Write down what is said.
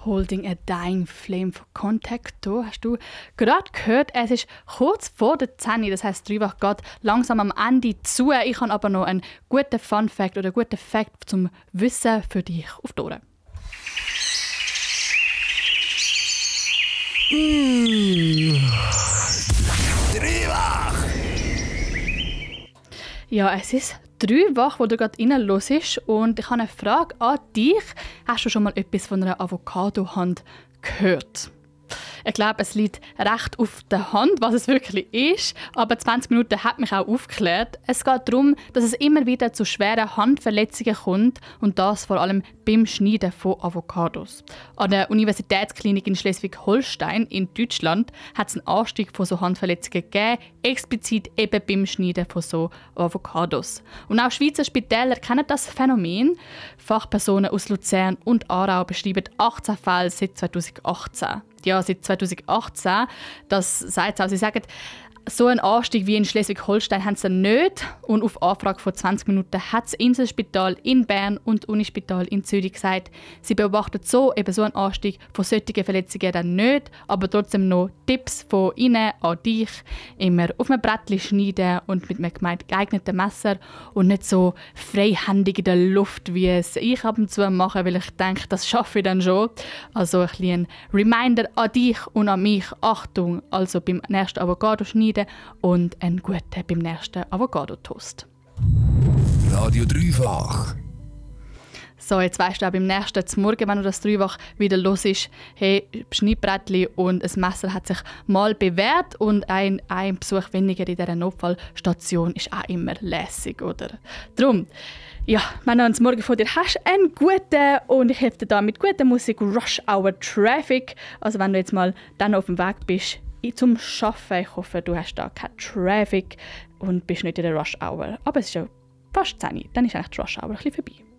Holding a Dying Flame von Contacto. Hast du gerade gehört, es ist kurz vor der 10, das heisst, die Woche geht langsam am Ende zu. Ich habe aber noch einen guten Fun-Fact oder einen guten Fact zum Wissen für dich auf die Ohren. Dreifach! Ja, es ist 3 Wochen, wo du gerade reinhörst und ich habe eine Frage an dich. Hast du schon mal etwas von einer Avocado-Hand gehört? Ich glaube, es liegt recht auf der Hand, was es wirklich ist, aber 20 Minuten hat mich auch aufgeklärt. Es geht darum, dass es immer wieder zu schweren Handverletzungen kommt und das vor allem beim Schneiden von Avocados. An der Universitätsklinik in Schleswig-Holstein in Deutschland hat es einen Anstieg von so Handverletzungen gegeben, explizit eben beim Schneiden von so Avocados. Und auch Schweizer Spitäler kennen das Phänomen. Fachpersonen aus Luzern und Aarau beschreiben 18 Fälle seit 2018. Ja, seit 2018. Das sagt es auch. Sie sagen, so einen Anstieg wie in Schleswig-Holstein haben sie nicht. Und auf Anfrage von 20 Minuten hat das Inselspital in Bern und das Unispital in Zürich gesagt, sie beobachten so einen Anstieg von solchen Verletzungen dann nicht, aber trotzdem noch Tipps von ihnen an dich. Immer auf einem Brettchen schneiden und mit einem geeigneten Messer und nicht so freihändig in der Luft, wie es ich ab und zu mache, weil ich denke, das schaffe ich dann schon. Also ein bisschen Reminder an dich und an mich. Achtung, also beim nächsten Avocado schneiden und einen guten beim nächsten Avocado-Toast. Radio Dreifach. So, jetzt weisst du auch beim nächsten zum Morgen, wenn du das Dreifach wieder los ist, hey, Schneidbrettchen und ein Messer hat sich mal bewährt und ein Besuch weniger in dieser Notfallstation ist auch immer lässig, oder? Drum, ja, wenn du ans Morgen vor dir hast, einen guten und ich helfe dir da mit guter Musik Rush Hour Traffic. Also wenn du jetzt mal dann auf dem Weg bist zum Arbeiten, ich hoffe, du hast da keinen Traffic und bist nicht in der Rush Hour. Aber es ist ja fast 10 Uhr, dann ist eigentlich die Rush Hour ein bisschen vorbei.